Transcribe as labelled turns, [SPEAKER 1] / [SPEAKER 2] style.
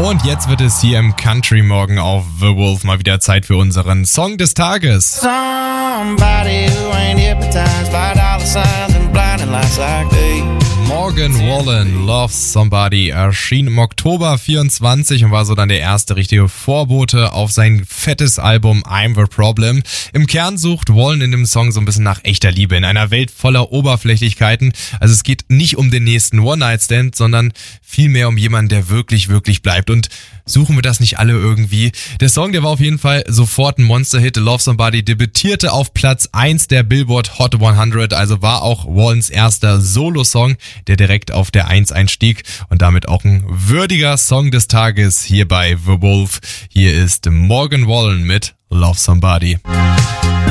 [SPEAKER 1] Und jetzt wird es hier im Country Morgen auf The Wolf mal wieder Zeit für unseren Song des Tages.
[SPEAKER 2] Somebody who ain't hypnotized by dollar signs and blinding lights like they.
[SPEAKER 1] Morgan Wallen, Love Somebody, erschien im Oktober 24 und war so dann der erste richtige Vorbote auf sein fettes Album I'm the Problem. Im Kern sucht Wallen in dem Song so ein bisschen nach echter Liebe in einer Welt voller Oberflächlichkeiten. Also es geht nicht um den nächsten One-Night-Stand, sondern vielmehr um jemanden, der wirklich, wirklich bleibt. Und suchen wir das nicht alle irgendwie? Der Song, der war auf jeden Fall sofort ein Monster-Hit. Love Somebody debütierte auf Platz 1 der Billboard Hot 100, also war auch Wallens erster Solo-Song, der direkt auf der 1 einstieg und damit auch ein würdiger Song des Tages hier bei The Wolf. Hier ist Morgan Wallen mit Love Somebody.